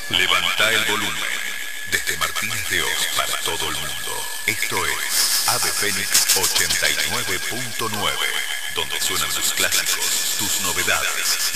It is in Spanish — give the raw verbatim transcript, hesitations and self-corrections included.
Levanta el volumen. Desde Martínez de Oz para todo el mundo. Esto es Ave Fénix ochenta y nueve punto nueve, donde suenan tus clásicos, tus novedades